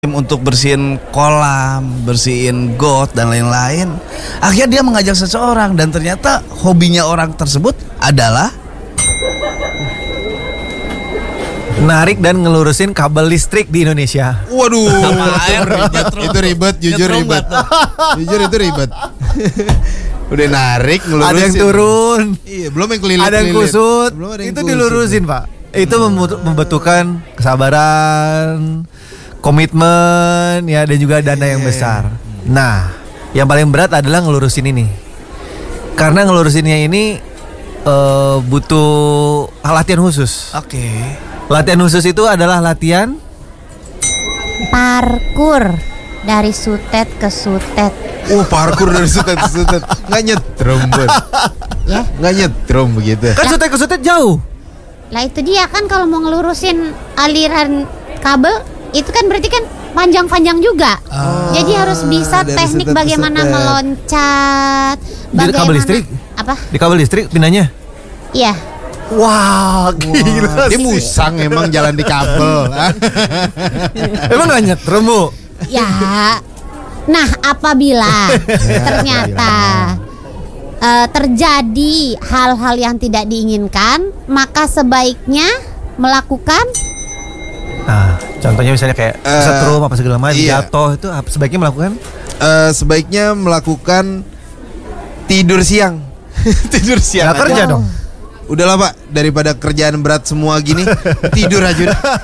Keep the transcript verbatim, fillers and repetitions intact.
untuk bersihin kolam, bersihin got dan lain-lain. Akhirnya dia mengajak seseorang dan ternyata hobinya orang tersebut adalah narik dan ngelurusin kabel listrik di Indonesia. Waduh, air, itu ribet, jujur ribet. Jujur itu ribet. Udah narik, ngelurusin. Ada yang turun, Iya, belum yang kelilit. ada yang kusut. Belum ada yang Itu kusut. dilurusin, Pak. Itu membutuh- membutuhkan kesabaran, komitmen, ya, dan juga dana yang besar. Nah, yang paling berat adalah ngelurusin ini. Karena ngelurusinnya ini eh, butuh latihan khusus. oke. Latihan khusus itu adalah latihan Parkur dari sutet ke sutet. Oh, parkur dari sutet ke sutet. Nggak nyetrum, Bun. Ya, Nggak nyetrum begitu. kan sutet ke sutet jauh. lah itu dia kan kalau mau ngelurusin aliran kabel itu kan berarti kan panjang-panjang juga. Jadi harus bisa dari teknik sutet ke bagaimana sutet. meloncat, Di bagaimana kabel listrik? apa? Di kabel listrik pindahnya. Iya. Wah, gila Dia sih. musang emang jalan di kabel. Emang gak nyetrum, Bu? Ya. Nah, apabila ternyata eh, terjadi hal-hal yang tidak diinginkan, maka sebaiknya melakukan Nah, contohnya misalnya kayak Eh, setrum apa segala macam, iya. jatuh, itu apa sebaiknya melakukan? Eh, sebaiknya melakukan tidur siang. Tidur siang. Nggak aja. kerja Wow. dong. Udahlah, Pak, daripada kerjaan berat semua gini, tidur aja udah.